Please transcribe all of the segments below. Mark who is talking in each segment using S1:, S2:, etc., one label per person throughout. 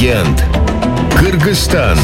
S1: легенд. Кыргызстан.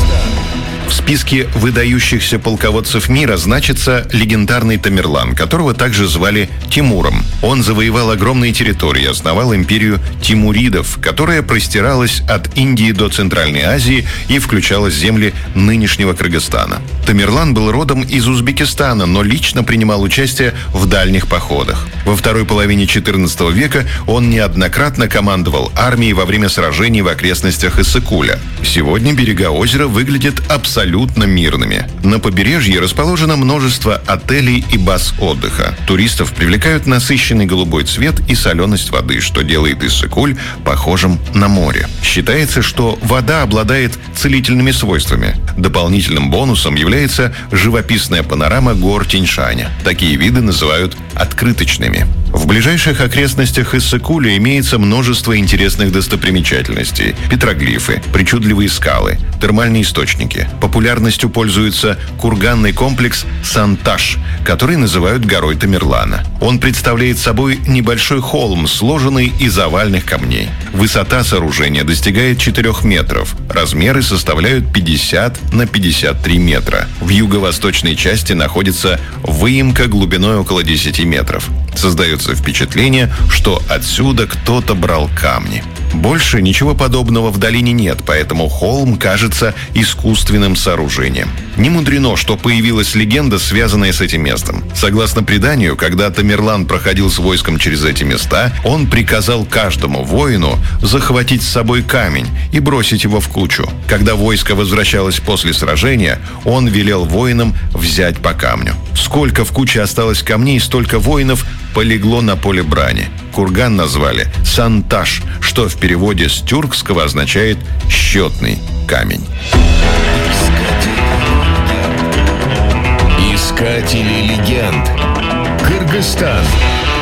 S2: В списке выдающихся полководцев мира значится легендарный Тамерлан, которого также звали Тимуром. Он завоевал огромные территории, основал империю тимуридов, которая простиралась от Индии до Центральной Азии и включала земли нынешнего Кыргызстана. Тамерлан был родом из Узбекистана, но лично принимал участие в дальних походах. Во второй половине XIV века он неоднократно командовал армией во время сражений в окрестностях Иссык-Куля. Сегодня берега озера выглядят абсолютно мирными. На побережье расположено множество отелей и баз отдыха. Туристов привлекают насыщенный голубой цвет и соленость воды, что делает Иссык-Куль похожим на море. Считается, что вода обладает целительными свойствами. Дополнительным бонусом является живописная панорама гор Тянь-Шаня. Такие виды называют открыточными. В ближайших окрестностях Иссык-Куля имеется множество интересных достопримечательностей. Петроглифы, причудливые скалы, термальные источники. Популярностью пользуется курганный комплекс Сан-Таш, который называют горой Тамерлана. Он представляет собой небольшой холм, сложенный из овальных камней. Высота сооружения достигает 4 метров. Размеры составляют 50 на 53 метра. В юго-восточной части находится выемка глубиной около 10 метров. Создается впечатление, что отсюда кто-то брал камни. Больше ничего подобного в долине нет, поэтому холм кажется искусственным сооружением. Не мудрено, что появилась легенда, связанная с этим местом. Согласно преданию, когда Тамерлан проходил с войском через эти места, он приказал каждому воину захватить с собой камень и бросить его в кучу. Когда войско возвращалось после сражения, он велел воинам взять по камню. Сколько в куче осталось камней, столько воинов полегло на поле брани. Курган назвали Сан-Таш, что в переводе с тюркского означает «счетный камень».
S1: Искатели легенд. Кыргызстан.